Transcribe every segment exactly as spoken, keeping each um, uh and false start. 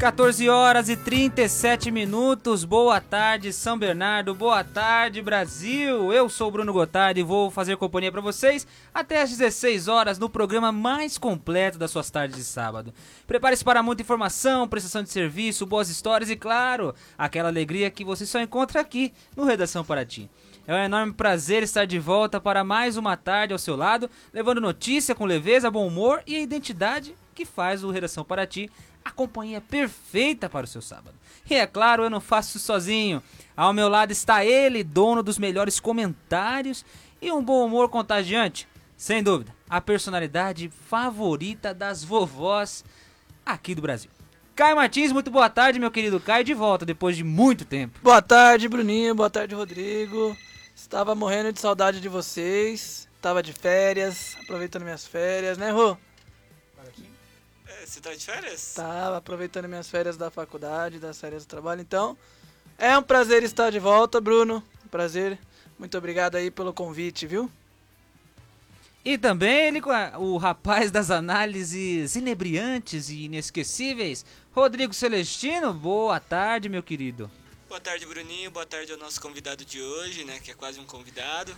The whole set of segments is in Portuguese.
quatorze horas e trinta e sete minutos, boa tarde São Bernardo, boa tarde Brasil, eu sou o Bruno Gotardi e vou fazer companhia para vocês até às dezesseis horas no programa mais completo das suas tardes de sábado. Prepare-se para muita informação, prestação de serviço, boas histórias e claro, aquela alegria que você só encontra aqui no Redação Paraty. É um enorme prazer estar de volta para mais uma tarde ao seu lado, levando notícia com leveza, bom humor e a identidade que faz o Redação Paraty a companhia perfeita para o seu sábado. E é claro, eu não faço isso sozinho. Ao meu lado está ele, dono dos melhores comentários e um bom humor contagiante. Sem dúvida, a personalidade favorita das vovós aqui do Brasil. Caio Martins, muito boa tarde, meu querido Caio, de volta depois de muito tempo. Boa tarde, Bruninho, boa tarde, Rodrigo. Estava morrendo de saudade de vocês. Estava de férias, aproveitando minhas férias, né, Rô? Você tá de férias? Tava aproveitando minhas férias da faculdade, das férias do trabalho. Então, é um prazer estar de volta, Bruno. Um prazer. Muito obrigado aí pelo convite, viu? E também ele, o rapaz das análises inebriantes e inesquecíveis, Rodrigo Celestino. Boa tarde, meu querido. Boa tarde, Bruninho. Boa tarde ao nosso convidado de hoje, né? Que é quase um convidado.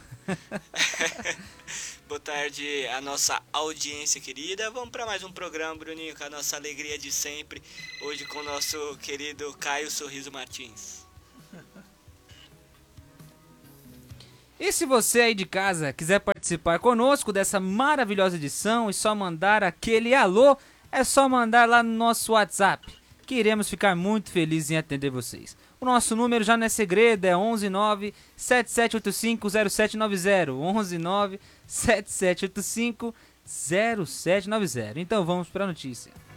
Boa tarde à nossa audiência querida. Vamos para mais um programa, Bruninho, com a nossa alegria de sempre. Hoje com o nosso querido Caio Sorriso Martins. E se você aí de casa quiser participar conosco dessa maravilhosa edição e só mandar aquele alô, é só mandar lá no nosso WhatsApp, que iremos ficar muito felizes em atender vocês. O nosso número já não é segredo, é onze nove sete sete oito cinco zero sete nove zero, onze nove sete sete oito cinco zero sete nove zero. Então vamos para a notícia.